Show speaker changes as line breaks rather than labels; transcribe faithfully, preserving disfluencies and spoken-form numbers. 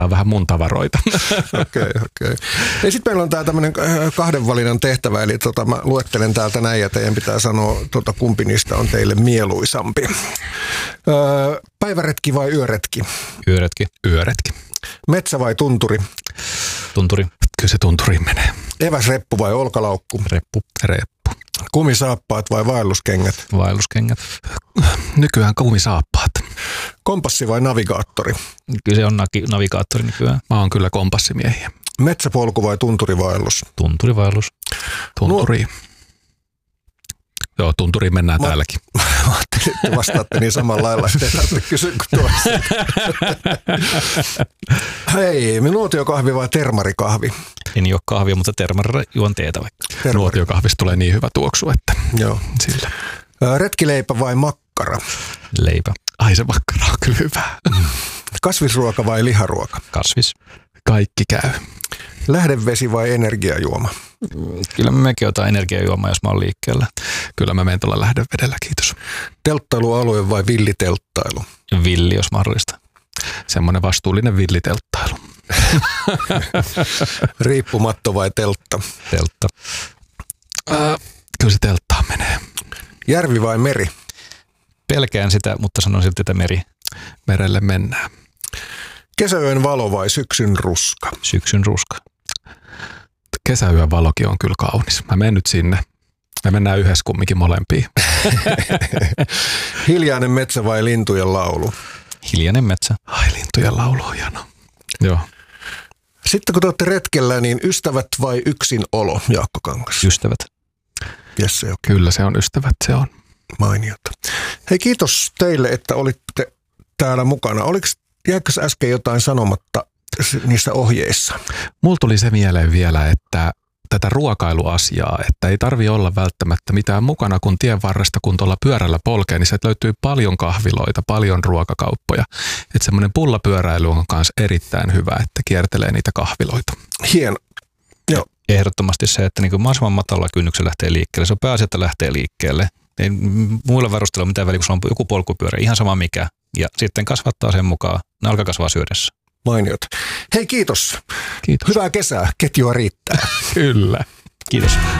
on vähän mun tavaroita.
Okei, okei. Okay, okay. Ja sitten meillä on tämä tämmöinen kahden valinnan tehtävä, eli tota, mä luettelen täältä näin ja teidän pitää sanoa, tota, kumpi niistä on teille mieluisampi. Öö, päiväretki vai yöretki?
Yöretki.
Yöretki.
Metsä vai tunturi?
Tunturi.
Kyllä se tunturiin menee.
Eväsreppu vai olkalaukku?
Reppu.
Reppu.
Kumisaappaat vai vaelluskengät?
Vaelluskengät.
Nykyään kumisaappaat.
Kompassi vai navigaattori?
Kyllä se on navigaattori nykyään.
Mä oon kyllä kompassimiehiä.
Metsäpolku vai tunturivaellus?
Tunturivaellus.
Tunturiin. Joo, tunturiin mennään
Mä,
täälläkin.
Mä ajattelin, että vastaatte niin samalla lailla, että ei tarvitse kysyä kuin toista. Hei, nuotiokahvi vai termarikahvi?
En juo kahvia, mutta termarilla juon teetä vaikka.
Termari.
Nuotiokahvista tulee niin hyvä tuoksu, että
Joo.
sillä.
Retkileipä vai makkara?
Leipä.
Ai se makkara on kyllä hyvä.
Kasvisruoka vai liharuoka?
Kasvis.
Kaikki käy.
Lähdevesi vai energiajuoma?
Kyllä mekin otan energiajuomaa, jos mä oon liikkeellä.
Kyllä mä menen tuolla lähdevedellä, kiitos.
Telttailualue vai villitelttailu?
Villi, jos mahdollista.
Semmoinen vastuullinen villitelttailu.
Riippumatto vai teltta?
Teltta.
Äh, kyllä se telttaan menee.
Järvi vai meri?
Pelkään sitä, mutta sanon silti, että meri.
Merelle mennään.
Kesäyön valo vai syksyn ruska?
Syksyn ruska.
Kesäyön valokin on kyllä kaunis. Mä menen nyt sinne. Me mennään yhdessä kumminkin molempiin.
Hiljainen metsä vai lintujen laulu?
Hiljainen metsä.
Ai, lintujen laulu on hieno. Joo.
Sitten kun te olette retkellä, niin ystävät vai yksin olo, Jaakko Kangas?
Ystävät.
Jesse, okay.
Kyllä se on ystävät, se on.
Mainiota. Hei, kiitos teille, että olitte täällä mukana. Oliko, jääkö äsken jotain sanomatta niissä ohjeissa?
Mulla tuli se mieleen vielä, että tätä ruokailuasiaa, että ei tarvi olla välttämättä mitään mukana, kun tien varresta, kun tuolla pyörällä polkee, niin sieltä löytyy paljon kahviloita, paljon ruokakauppoja. Että semmoinen pullapyöräily on myös erittäin hyvä, että kiertelee niitä kahviloita.
Hieno. Joo.
Ehdottomasti se, että niin mahdollisimman matalalla kynnyksellä lähtee liikkeelle. Se on pääasia, että lähtee liikkeelle. Ei muilla varusteilla mitään väliä, kun sulla on joku polkupyörä, ihan sama mikä. Ja sitten kasvattaa sen mukaan. Nalka kasvaa syödessä.
Mainiot. Hei, kiitos.
Kiitos.
Hyvää kesää. Ketjua riittää.
Kyllä.
Kiitos.